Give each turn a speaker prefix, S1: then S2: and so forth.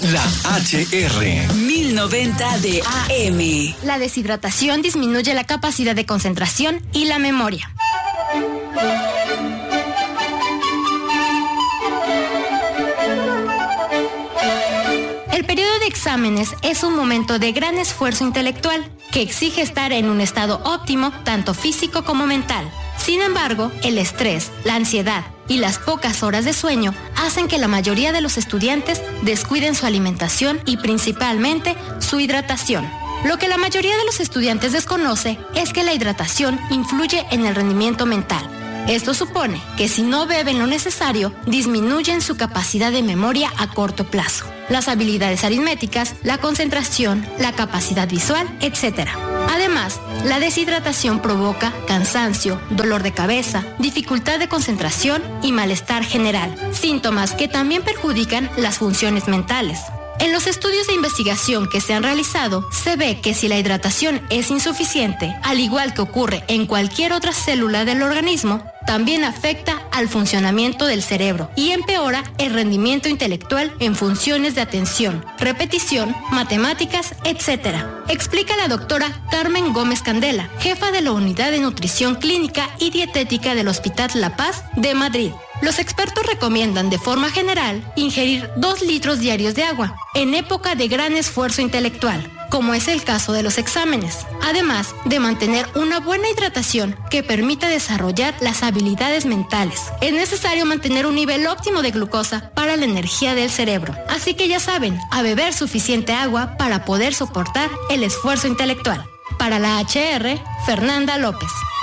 S1: La HR
S2: 1090 de AM.
S3: La deshidratación disminuye la capacidad de concentración y la memoria. El periodo de exámenes es un momento de gran esfuerzo intelectual que exige estar en un estado óptimo, tanto físico como mental. Sin embargo, el estrés, la ansiedad y las pocas horas de sueño hacen que la mayoría de los estudiantes descuiden su alimentación y principalmente su hidratación. Lo que la mayoría de los estudiantes desconoce es que la hidratación influye en el rendimiento mental. Esto supone que si no beben lo necesario, disminuyen su capacidad de memoria a corto plazo, las habilidades aritméticas, la concentración, la capacidad visual, etc. Además, la deshidratación provoca cansancio, dolor de cabeza, dificultad de concentración y malestar general, síntomas que también perjudican las funciones mentales. En los estudios de investigación que se han realizado, se ve que si la hidratación es insuficiente, al igual que ocurre en cualquier otra célula del organismo, también afecta al funcionamiento del cerebro y empeora el rendimiento intelectual en funciones de atención, repetición, matemáticas, etc. Explica la doctora Carmen Gómez Candela, jefa de la Unidad de Nutrición Clínica y Dietética del Hospital La Paz de Madrid. Los expertos recomiendan de forma general ingerir 2 litros diarios de agua en época de gran esfuerzo intelectual, como es el caso de los exámenes, además de mantener una buena hidratación que permita desarrollar las habilidades mentales. Es necesario mantener un nivel óptimo de glucosa para la energía del cerebro, así que ya saben, a beber suficiente agua para poder soportar el esfuerzo intelectual. Para la HR, Fernanda López.